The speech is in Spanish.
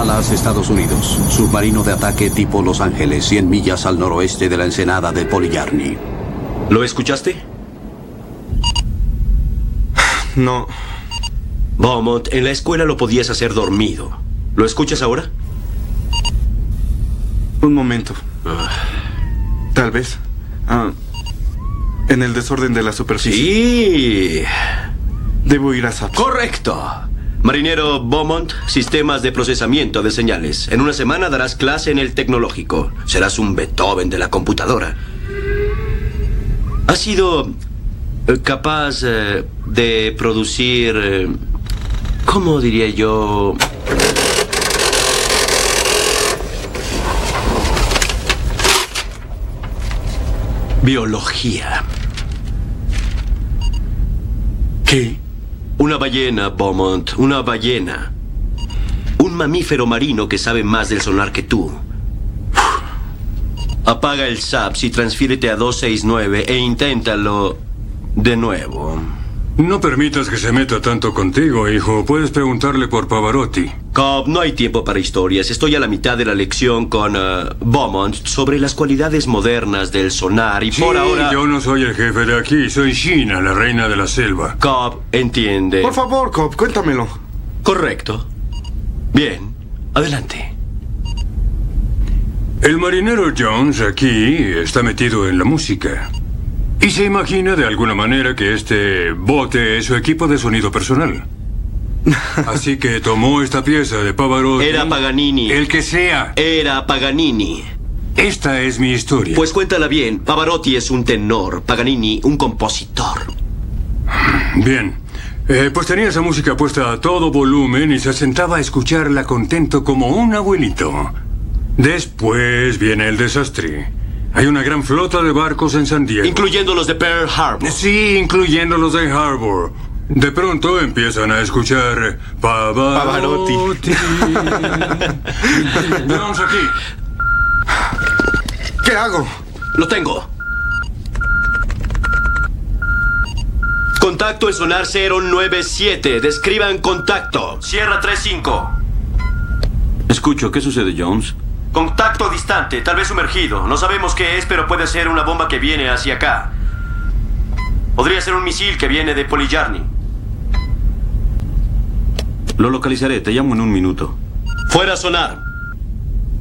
Dallas, Estados Unidos. Submarino de ataque tipo Los Ángeles, 100 millas al noroeste de la ensenada de Polyarny. ¿Lo escuchaste? No. Beaumont, en la escuela lo podías hacer dormido. ¿Lo escuchas ahora? Un momento. Tal vez. En el desorden de la superficie. Sí. Debo ir a SAPS. Correcto. Marinero Beaumont, sistemas de procesamiento de señales. En una semana darás clase en el tecnológico. Serás un Beethoven de la computadora. ¿Has sido capaz de producir, cómo diría yo, biología? ¿Qué? Una ballena, Beaumont, una ballena. Un mamífero marino que sabe más del sonar que tú. Apaga el SAPS y transfiérete a 269 e inténtalo de nuevo. No permitas que se meta tanto contigo, hijo. Puedes preguntarle por Pavarotti. Cobb, no hay tiempo para historias. Estoy a la mitad de la lección con Beaumont sobre las cualidades modernas del sonar y por ahora... yo no soy el jefe de aquí. Soy Sheena, la reina de la selva. Cobb, entiende. Por favor, Cobb, cuéntamelo. Correcto. Bien, adelante. El marinero Jones aquí está metido en la música. Y se imagina de alguna manera que este bote es su equipo de sonido personal. Así que tomó esta pieza de Pavarotti. Era Paganini. El que sea. Era Paganini. Esta es mi historia. Pues cuéntala bien. Pavarotti es un tenor, Paganini un compositor. Bien. Pues tenía esa música puesta a todo volumen y se sentaba a escucharla contento como un abuelito. Después viene el desastre. Hay una gran flota de barcos en San Diego. Incluyendo los de Pearl Harbor. Sí, incluyendo los de Harbor. De pronto empiezan a escuchar Pavarotti. Jones aquí. ¿Qué hago? Lo tengo. Contacto en sonar 097. Describan contacto. Sierra 35. Escucho, ¿qué sucede, Jones? Contacto distante, tal vez sumergido. No sabemos qué es, pero puede ser una bomba que viene hacia acá. Podría ser un misil que viene de Polyarny. Lo localizaré, te llamo en un minuto. Fuera sonar.